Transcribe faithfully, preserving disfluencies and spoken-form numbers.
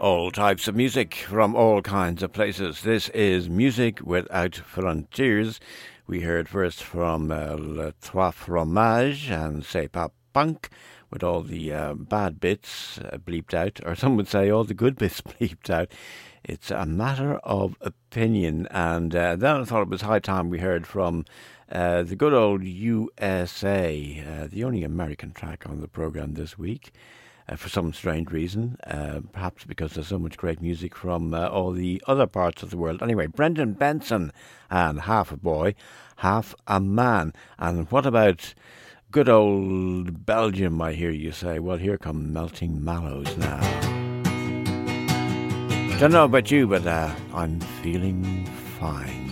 All types of music from all kinds of places. This is Music Without Frontiers. We heard first from uh, Le Trois Fromages and C'est Pas Punk, with all the uh, bad bits uh, bleeped out, or some would say all the good bits bleeped out. It's a matter of opinion. And uh, then I thought it was high time we heard from uh, the good old U S A, uh, the only American track on the programme this week. Uh, for some strange reason, uh, perhaps because there's so much great music from uh, all the other parts of the world. Anyway, Brendan Benson and Half a Boy, Half a Man. And what about good old Belgium, I hear you say? Well, here come Melting Mallows now. Don't know about you, but uh, I'm feeling fine.